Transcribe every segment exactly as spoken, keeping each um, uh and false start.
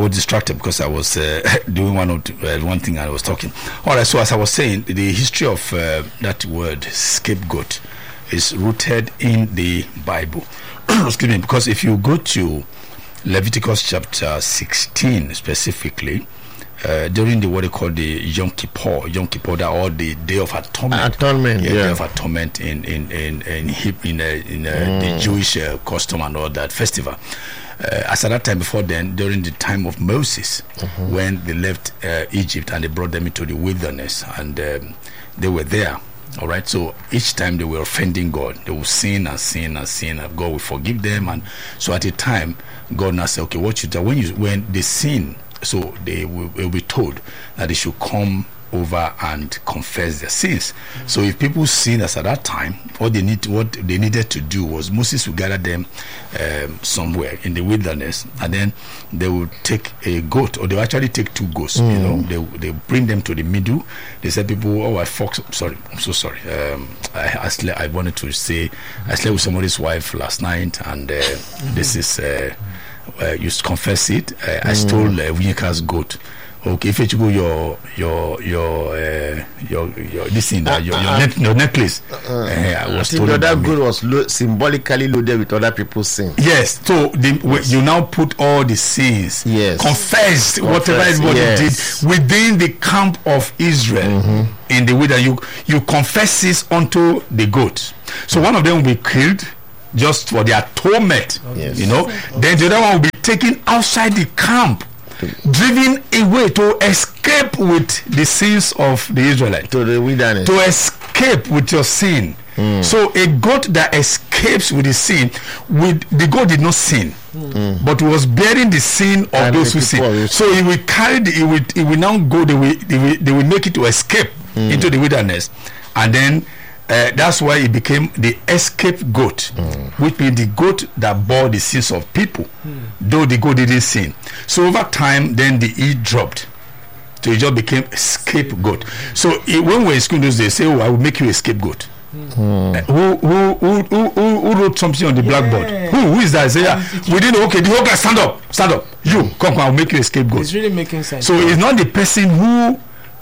was distracted because I was uh, doing one of uh, one thing and I was talking. All right, so as I was saying, the history of uh, that word scapegoat is rooted in the Bible. Excuse me, because if you go to Leviticus chapter sixteen specifically, uh, during the what they call the Yom Kippur, Yom Kippur, or the Day of Atonement, Atonement, yeah, yeah. Day of Atonement in in in in, in, in, uh, in uh, Mm. the Jewish uh, custom and all that festival. Uh, as at that time before then, during the time of Moses, Mhm. when they left uh, Egypt and they brought them into the wilderness, and um, they were there. All right, so each time they were offending God, they would sin and sin and sin, and God would forgive them. And so at a time, God now said, "Okay, what you do when you when they sin, so they will, will be told that they should come over and confess their sins." Mm-hmm. So if people sin as at that time, what they need what they needed to do was Moses would gather them um, somewhere in the wilderness, and then they would take a goat, or they would actually take two goats. Mm. You know, they they bring them to the middle. They said, "People, oh, I fucked. Sorry, I'm so sorry. Um, I I, slept, I wanted to say I slept with somebody's wife last night, and uh, mm-hmm. this is uh, uh, you confess it. Uh, I mm. stole uh, Winika's goat." Okay, if you go your your your uh, your your this thing, uh, your your, uh, net, your necklace, uh, uh, I was told that good was lo- symbolically loaded with other people's sins. Yes, so the, yes. you now put all the sins, yes, confessed, Confess, whatever everybody yes. did within the camp of Israel mm-hmm. in the way that you you confess this unto the goat. So mm-hmm. one of them will be killed just for the atonement, yes. you know. Okay. Then the other one will be taken outside the camp, driven away to escape with the sins of the Israelites, to the wilderness, to escape with your sin. Mm. So a goat that escapes with the sin, with the goat did not sin, mm. but was bearing the sin of and those who sin. So he will carry the, he will, he will now go, they will, they will, they will make it to escape mm. into the wilderness, and then Uh, that's why it became the escape goat, mm. which means the goat that bore the sins of people, mm. though the goat didn't sin. So over time, then the E dropped. So it just became scapegoat. So it, when we're in school those days, they say, "Oh, I will make you a scapegoat." Mm. Uh, who, who, who, who, who wrote something on the yeah. blackboard? Who, who is that? Say, yeah, we didn't. Okay, the whole class, stand up, stand up. You come, come, I'll make you a scapegoat. It's really making sense. So it's not the person who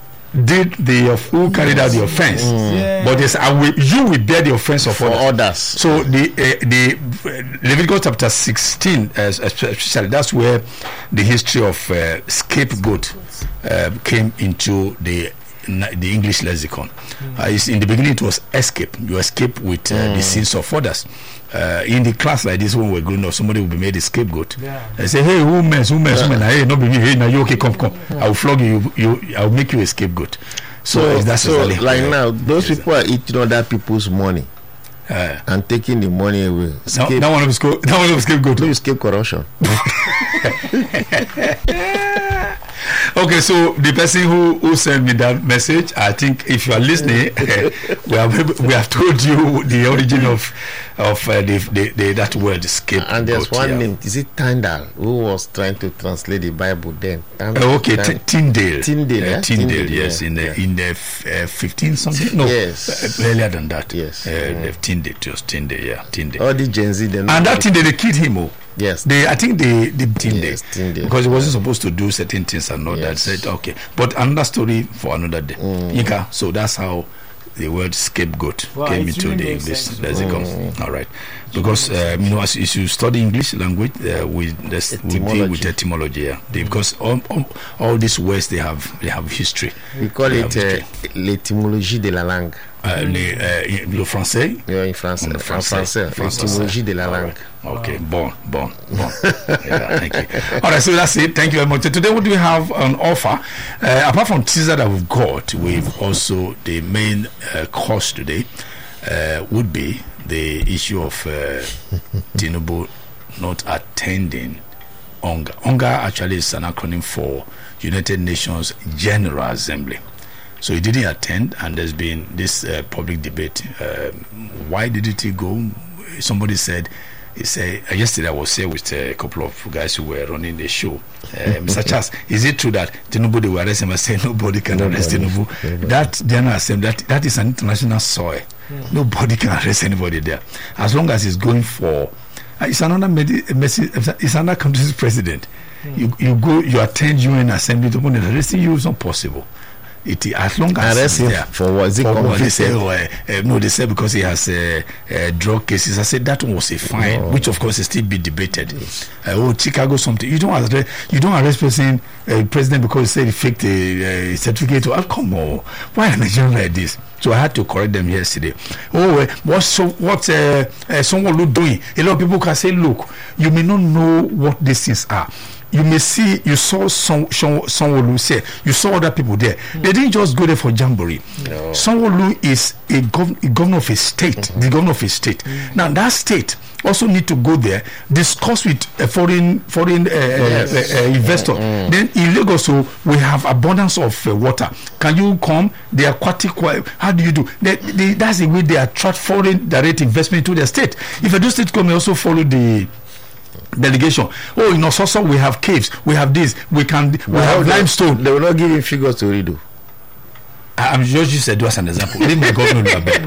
did the who carried yes. out the offense, mm. yeah. but it's, I will, you will bear the offense of for others. others. So the uh, the uh, Leviticus chapter sixteen, uh, especially that's where the history of uh, scapegoat uh, came into the the English lexicon. Mm. Uh, it's, in the beginning, it was escape. You escape with uh, mm. the sins of others. Uh, in the class like this, when we're growing up, somebody will be made a scapegoat. Yeah. They say, "Hey, who mess? Who mess? Yeah. Hey, not be me. Hey, now you okay? Come, come. Yeah. I will flog you. You, I will make you a scapegoat." So, so that's so exactly like now, those people are eating other people's money uh, and taking the money away. That no, one of sco- that one of scapegoat. No, escape corruption. Okay, so the person who, who sent me that message, I think if you are listening, we have we have told you the origin of of uh, the, the, the that word scapegoat. And there's one yeah. name, is it Tyndale, who was trying to translate the Bible then? Uh, okay, T- Tyndale. Tyndale, uh, yeah? Tyndale, Tyndale, yes, yeah. in the yeah. in the f- uh, fifteen something. No, yes, uh, earlier than that. Yes, uh, mm. the Tyndale, just Tyndale, yeah, Tyndale. All the Gen Z, then. And that Tyndale, they killed him. Oh. Yes, they. I think they they Tyndale, yes, Tyndale because he wasn't supposed to do certain things and all yes. that. Said okay, but another story for another day. Mm. Yinka, so that's how the word scapegoat wow, came into really the English lexicon. Mm. All right, because uh, you know, as, as you study English language, uh, we this, we deal with etymology. Yeah, they, because all, all, all these words they have they have history. We call they it uh, l'étymologie de la langue. Uh, mm. les, uh, le français. Yeah, in France, en français, français, l'étymologie de la langue. Okay, bon, bon, bon. Yeah, thank you. All right, so that's it. Thank you very much. Today, what do we have on offer? Uh, apart from teaser that we've got, we've also the main uh, course today uh, would be the issue of uh, Tinubu not attending UNGA. UNGA actually is an acronym for United Nations General Assembly. So he didn't attend, and there's been this uh, public debate. Uh, why didn't he go? Somebody said. He said, uh, yesterday I was here with uh, a couple of guys who were running the show. Uh, Mister Charles, is it true that Tinubu, they were arresting him? I said, nobody can nobody, arrest Tinubu. Nobody. That General Assembly, that, that is an international soil. Mm. Nobody can arrest anybody there. As long as he's going for, uh, it's another, med- it's another country's president. mm. you you go you attend U N assembly to put in arresting you is not possible. It as long as arrest him there, for what is it for what they say, oh, uh, uh, no, they said because he has uh, uh, drug cases. I said that one was a fine, no. which of course is still be debated. Yes. Uh, oh, Chicago something. You don't arrest you don't arrest person uh, president because he said he faked a uh, certificate. Oh, come on, why are Nigerians like this? So I had to correct them yesterday. Oh, uh, what's so what uh, uh, someone look doing? A lot of people can say, look, you may not know what these things are. You may see, you saw some, some, someone who say, you saw other people there. Mm. They didn't just go there for jamboree. No. Someone is a, gov- a governor of a state, mm-hmm. the governor of a state. Mm. Now that state also need to go there, discuss with a foreign foreign uh, yes. uh, uh, investor. Mm. Then in Lagos, so we have abundance of uh, water. Can you come? The aquatic, how do you do? They, they, that's the way they attract foreign direct investment to their state. If a do state come, also follow the delegation. Oh, in Ososo we have caves, we have this, we can, we well, have limestone. They will not give you figures to read. I'm just using Edo as an example. Leave my governor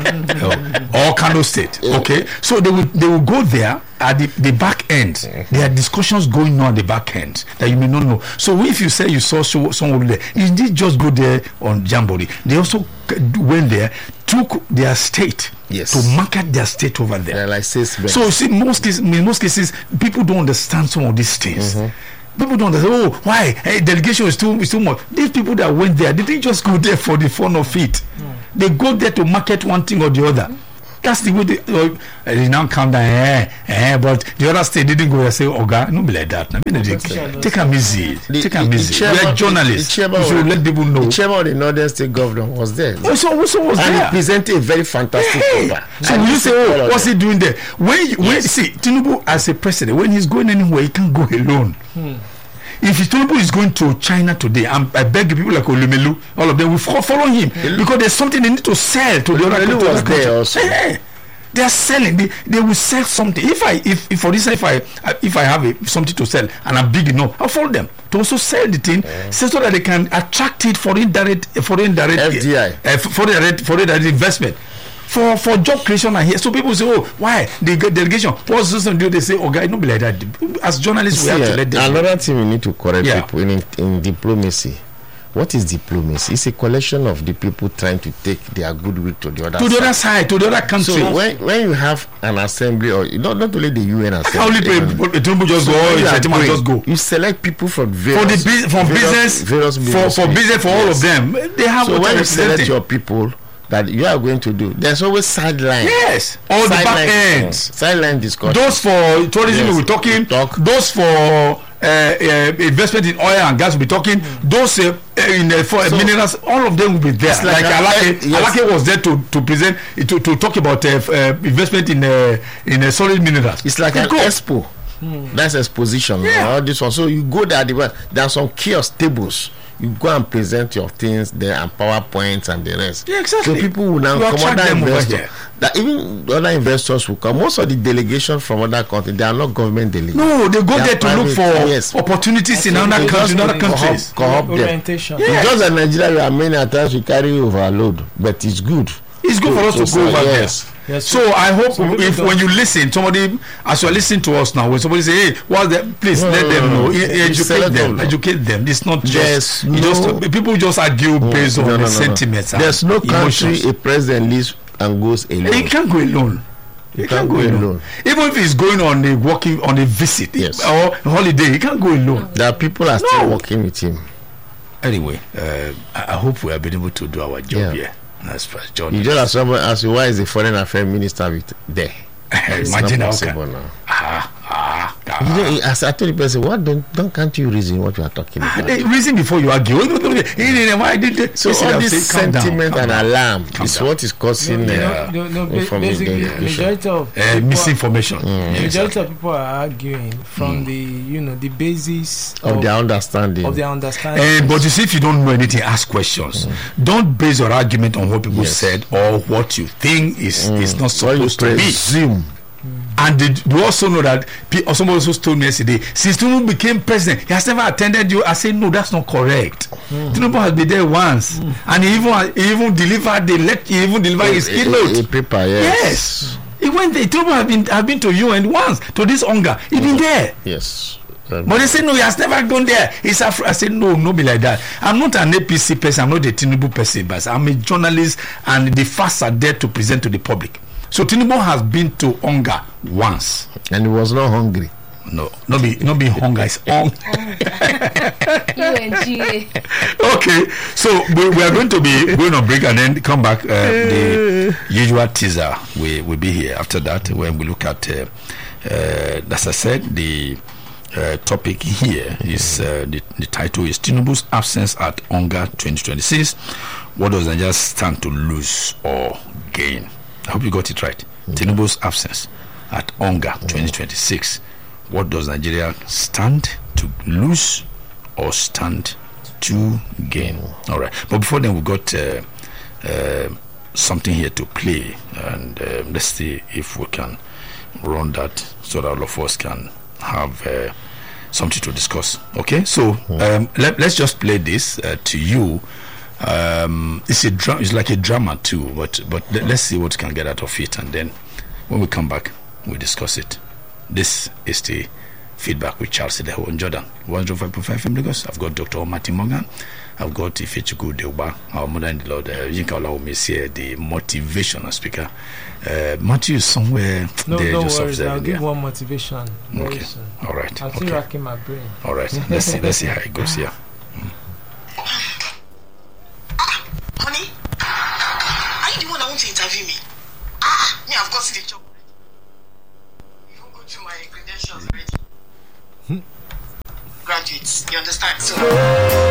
uh, or Kano State. Okay, so they will they will go there at the, the back end. There are discussions going on at the back end that you may not know. So if you say you saw someone there, you did just go there on jamboree. They also went there, took their state. Yes. To market their state over there. Yeah, like so see, most cases, in most cases, people don't understand some of these things. Mm-hmm. People don't understand. Oh, why? Hey, delegation is too is too much. These people that went there, they didn't just go there for the fun of it. Mm. They go there to market one thing or the other. Mm. That's the way they, uh, they now calm down. Eh, eh, but the other state didn't go and say, "Oh God, no be like that." I mean, they, take a easy. Take a easy. We are journalists. We should let people know. The chairman of the Northern State Governor was there. Also, also was and there. And he presented a very fantastic hey. paper. So when you say, "Oh, what's he doing there?" When you, when yes. see Tinubu as a president, when he's going anywhere, he can't go alone. Hmm. If Tinubu is going to China today, I'm, I beg the people like Olumelu, all of them will follow him mm-hmm. because there's something they need to sell to the other country. Was there also. Hey, they are selling. They, they will sell something. If I, if, if for this, if I, if I have a, something to sell and I'm big enough, I'll follow them to also sell the thing, yeah. so that they can attract it for indirect, for indirect, F D I, uh, for indirect, for indirect investment. For for job creation and here, so people say, oh, why they get delegation? What's this do? They say, oh, guy, not be like that. As journalists, See, we have uh, to let them. Another thing we need to correct yeah. people in, in diplomacy. What is diplomacy? It's a collection of the people trying to take their goodwill to the other to side. the other side, to the other country. So when, when you have an assembly, or not not only the U N assembly, only people just so go, you, going, just go. You select people from various, for the from various, business, various business for for business for yes. all of them. They have so when you select your people that you are going to do, there's always sideline. Yes, all the back ends, sideline discussion. Those for tourism, yes. we're talking. Talk. Those for uh, uh, investment in oil and gas, we'll be talking. Mm. Those uh, in uh, for so, minerals, all of them will be there. Like, like Alake, yes. Alake was there to to present to to talk about uh, uh, investment in uh, in uh, solid minerals. It's like an go. expo. Hmm. That's exposition. Yeah. All this one. So you go there. There are some kiosk tables. You go and present your things there and PowerPoints and the rest. Yeah, exactly. So people will now you come, other investors. That even other investors will come. Most of the delegations from other countries, they are not government delegations. No, they go they there to private, look for yes. opportunities in other countries, in other countries. Co-op, co-op orientation. Yes. Just in Nigeria, we are many times we carry overload, but it's good. It's good for us to, to go over yes. there. Yes, so I hope so if when you listen, somebody as you are listening to us now, when somebody say, "Hey, what's that?" Please no, let them know. Educate them. No. Educate them. It's not just, no. just people just argue based no, on no, no, sentiments. No. There's no country emotions. A president leaves and goes alone. He can't go alone. He, he can't, can't go alone. alone. Even if he's going on a working on a visit yes. or holiday, he can't go alone. There are people are no. still working with him. Anyway, uh, I hope we have been able to do our job yeah. here. That's first, John. You just ask someone ask you why is the foreign affairs minister with there? Imagine how possible now. Ah, ah, ah. You know, as I told the person, what don't don't can't you reason what you are talking about? Ah, reason before you argue. Why did they, so all this say, sentiment down, and down, alarm is down. What is causing no, uh, no, no, no, from basically the majority of uh, misinformation. Mm. The majority of people are arguing from mm. the you know the basis of, of their understanding of their understanding. Uh, but you see, if you don't know anything, ask questions. Mm. Don't base your argument on what people yes. said or what you think is mm. is not supposed to be. Zoom. And did you also know that someone also told me yesterday, since Tinubu became president, he has never attended you. I said, no, that's not correct. Mm. Tinubu has been there once, mm. and he even he even delivered the let he even delivered a, his keynote. A, a paper, yes. yes. He went there. Tinubu have been have been to U N once to this hunger. He mm. been there. Yes. But they say no, he has never gone there. He's Afro. I said no, no be like that. I'm not an A P C person. I'm not a Tinubu person, but I'm a journalist, and the facts are there to present to the public. So Tinubu has been to Onga once, and he was not hungry. No, not be not be hunger. It's on. Okay, so we, we are going to be going on break and then come back. Uh, the usual teaser we will be here after that when we look at. Uh, uh, as I said, the uh, topic here is uh, the, the title is Tinubu's absence at Onga twenty twenty-six. What does Nigeria stand to lose or gain? I hope you got it right. Mm-hmm. Tinubu's absence at Onga twenty twenty-six. What does Nigeria stand to lose or stand to gain? All right. But before then, we've got uh, uh, something here to play. And uh, let's see if we can run that so that all of us can have uh, something to discuss. Okay? So um, let, let's just play this uh, to you. Um, it's a dra- It's like a drama too. But, but let, let's see what we can get out of it. And then when we come back, we'll discuss it. This is the feedback with Charles Sideho in Jordan. one oh five point five F M Lagos. I've got Doctor Martin Morgan. I've got Ifechuku Deuba, our mother in the Lord. Uh, Yinka Olawumisi, the motivational speaker. Uh, Matthew is somewhere no, there. No just worries. I'll give there. one motivation. Very Okay. soon. All right. I'm okay. still racking my brain. All right. Let's see. Let's see how it goes here. Mm. Ah, honey, are you the one that wants to interview me? Ah, me, I've got the job. My credentials already. Hmm? Graduates, you understand? So